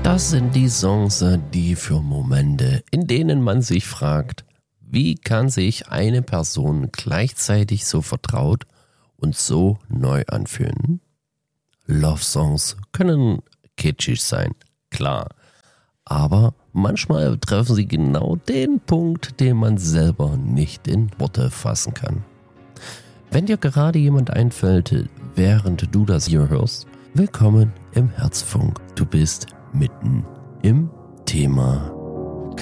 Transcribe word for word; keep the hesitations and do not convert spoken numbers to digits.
Das sind die Songs, die für Momente, in denen man sich fragt, wie kann sich eine Person gleichzeitig so vertraut und so neu anfühlen? Love-Songs können kitschig sein, klar, aber manchmal treffen sie genau den Punkt, den man selber nicht in Worte fassen kann. Wenn dir gerade jemand einfällt, während du das hier hörst, willkommen im Herzfunk. Du bist mitten im Thema.